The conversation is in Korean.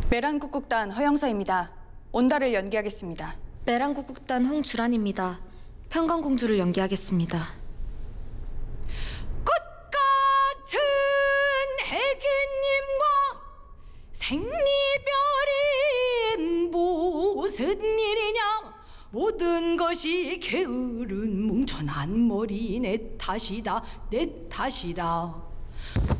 메란국국단 허영서입니다. 온달을 연기하겠습니다. 메란국국단 홍주란입니다. 평강공주를 연기하겠습니다. 꽃 같은 애기님과 생리별인 무슨 일이냐. 모든 것이 게으른 뭉쳐난 머리 내 탓이다, 내 탓이라.